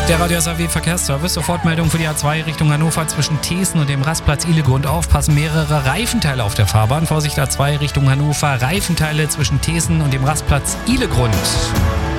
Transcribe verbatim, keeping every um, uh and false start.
Der Radio S A W Verkehrsservice, Sofortmeldung für die A zwei Richtung Hannover zwischen Thesen und dem Rastplatz Ihlegrund. Aufpassen, mehrere Reifenteile auf der Fahrbahn. Vorsicht, A zwei Richtung Hannover, Reifenteile zwischen Thesen und dem Rastplatz Ihlegrund.